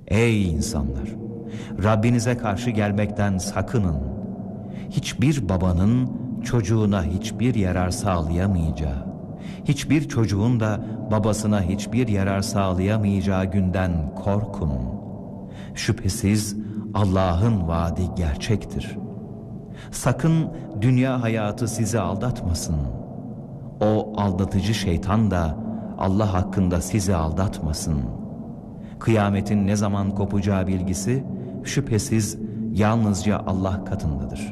Ey insanlar! Rabbinize karşı gelmekten sakının. Hiçbir babanın çocuğuna hiçbir yarar sağlayamayacağı, hiçbir çocuğun da babasına hiçbir yarar sağlayamayacağı günden korkun. Şüphesiz Allah'ın vaadi gerçektir. Sakın dünya hayatı sizi aldatmasın. O aldatıcı şeytan da Allah hakkında sizi aldatmasın. Kıyametin ne zaman kopacağı bilgisi şüphesiz yalnızca Allah katındadır.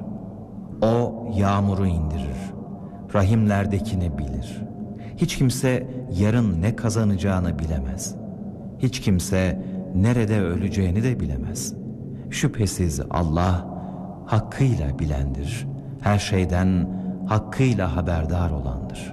O yağmuru indirir, rahimlerdekini bilir. Hiç kimse yarın ne kazanacağını bilemez. Hiç kimse nerede öleceğini de bilemez. Şüphesiz Allah hakkıyla bilendir, her şeyden hakkıyla haberdar olandır.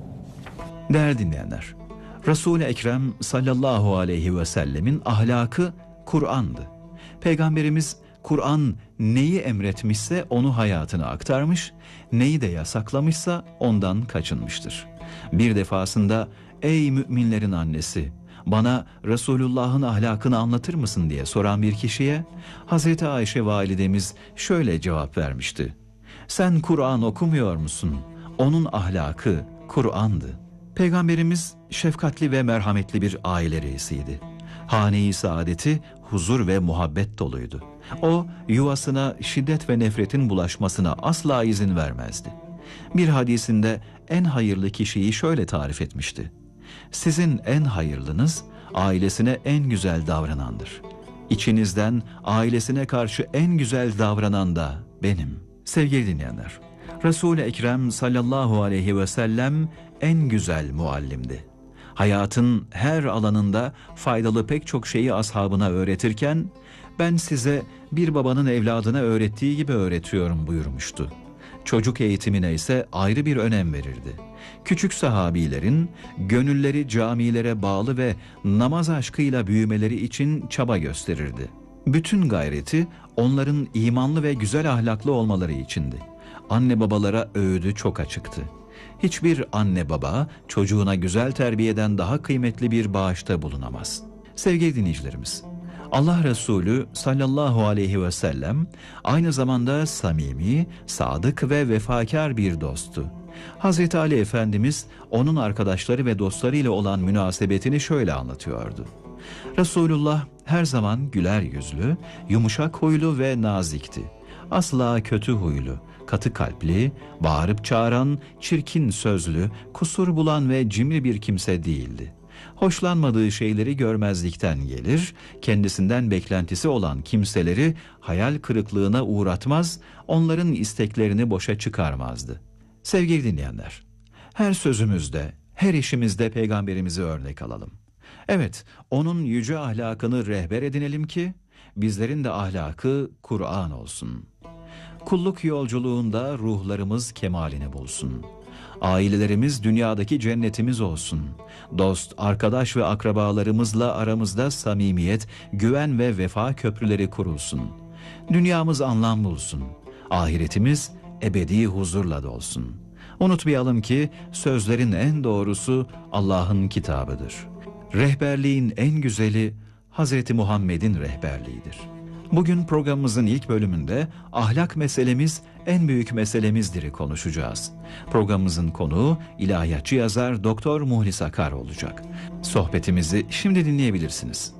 Değerli dinleyenler, Resul-i Ekrem sallallahu aleyhi ve sellemin ahlakı Kur'an'dı. Peygamberimiz Kur'an neyi emretmişse onu hayatına aktarmış, neyi de yasaklamışsa ondan kaçınmıştır. Bir defasında ey müminlerin annesi, bana Resulullah'ın ahlakını anlatır mısın diye soran bir kişiye Hazreti Ayşe validemiz şöyle cevap vermişti. Sen Kur'an okumuyor musun? Onun ahlakı Kur'an'dı. Peygamberimiz şefkatli ve merhametli bir aile reisiydi. Hane-i saadeti huzur ve muhabbet doluydu. O yuvasına şiddet ve nefretin bulaşmasına asla izin vermezdi. Bir hadisinde en hayırlı kişiyi şöyle tarif etmişti. Sizin en hayırlınız ailesine en güzel davranandır. İçinizden ailesine karşı en güzel davranan da benim. Sevgili dinleyenler, Resul-i Ekrem sallallahu aleyhi ve sellem en güzel muallimdi. Hayatın her alanında faydalı pek çok şeyi ashabına öğretirken, ben size bir babanın evladına öğrettiği gibi öğretiyorum buyurmuştu. Çocuk eğitimine ise ayrı bir önem verirdi. Küçük sahabilerin gönülleri camilere bağlı ve namaz aşkıyla büyümeleri için çaba gösterirdi. Bütün gayreti onların imanlı ve güzel ahlaklı olmaları içindi. Anne babalara öğüdü çok açıktı. Hiçbir anne baba çocuğuna güzel terbiyeden daha kıymetli bir bağışta bulunamaz. Sevgili dinleyicilerimiz, Allah Resulü sallallahu aleyhi ve sellem aynı zamanda samimi, sadık ve vefakar bir dosttu. Hazreti Ali Efendimiz onun arkadaşları ve dostlarıyla olan münasebetini şöyle anlatıyordu. Resulullah her zaman güler yüzlü, yumuşak huylu ve nazikti. Asla kötü huylu, katı kalpli, bağırıp çağıran, çirkin sözlü, kusur bulan ve cimri bir kimse değildi. Hoşlanmadığı şeyleri görmezlikten gelir, kendisinden beklentisi olan kimseleri hayal kırıklığına uğratmaz, onların isteklerini boşa çıkarmazdı. Sevgili dinleyenler, her sözümüzde, her işimizde Peygamberimizi örnek alalım. Evet, onun yüce ahlakını rehber edinelim ki, bizlerin de ahlakı Kur'an olsun. Kulluk yolculuğunda ruhlarımız kemalini bulsun. Ailelerimiz dünyadaki cennetimiz olsun. Dost, arkadaş ve akrabalarımızla aramızda samimiyet, güven ve vefa köprüleri kurulsun. Dünyamız anlam bulsun. Ahiretimiz ebedi huzurla dolsun. Unutmayalım ki sözlerin en doğrusu Allah'ın kitabıdır. Rehberliğin en güzeli Hazreti Muhammed'in rehberliğidir. Bugün programımızın ilk bölümünde ahlak meselemiz en büyük meselemizdir'i konuşacağız. Programımızın konuğu ilahiyatçı yazar Doktor Muhlis Akar olacak. Sohbetimizi şimdi dinleyebilirsiniz.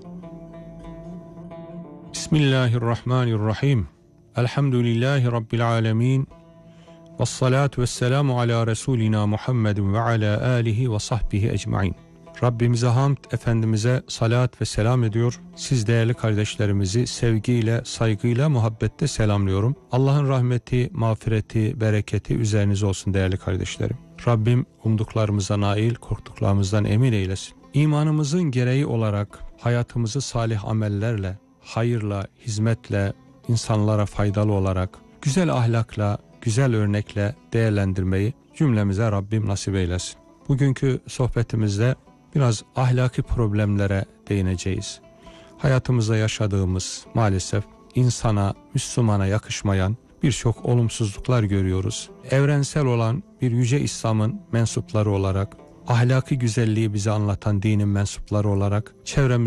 Bismillahirrahmanirrahim. Elhamdülillahi Rabbil alemin. Vessalatu vesselamu ala Resulina Muhammedin ve ala alihi ve sahbihi ecmain. Rabbimize hamd, Efendimiz'e salat ve selam ediyor. Siz değerli kardeşlerimizi sevgiyle, saygıyla, muhabbetle selamlıyorum. Allah'ın rahmeti, mağfireti, bereketi üzerinize olsun değerli kardeşlerim. Rabbim umduklarımıza nail, korktuklarımızdan emin eylesin. İmanımızın gereği olarak hayatımızı salih amellerle, hayırla, hizmetle, insanlara faydalı olarak, güzel ahlakla, güzel örnekle değerlendirmeyi cümlemize Rabbim nasip eylesin. Bugünkü sohbetimizde biraz ahlaki problemlere değineceğiz. Hayatımızda yaşadığımız maalesef insana, Müslümana yakışmayan birçok olumsuzluklar görüyoruz. Evrensel olan bir yüce İslam'ın mensupları olarak, ahlaki güzelliği bize anlatan dinin mensupları olarak çevremizde